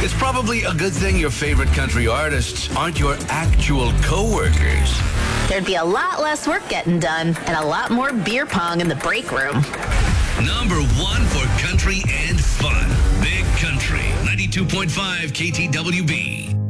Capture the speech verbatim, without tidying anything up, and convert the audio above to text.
It's probably a good thing your favorite country artists aren't your actual co-workers. There'd be a lot less work getting done and a lot more beer pong in the break room. Number one for country and fun. Big Country, ninety-two point five K T W B.